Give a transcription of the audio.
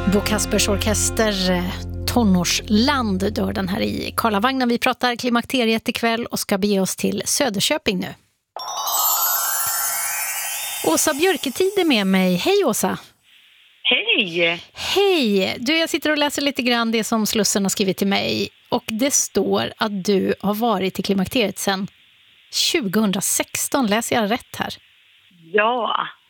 Bo Kaspers Orkester, Tonårsland, dör den här i Karlavagnen. Vi pratar klimakteriet ikväll och ska bege oss till Söderköping nu. Åsa Björketid är med mig. Hej Åsa! Hej! Hej! Du, jag sitter och läser lite grann det som Slussen har skrivit till mig. Och det står att du har varit i klimakteriet sedan 2016. Läser jag rätt här? Ja,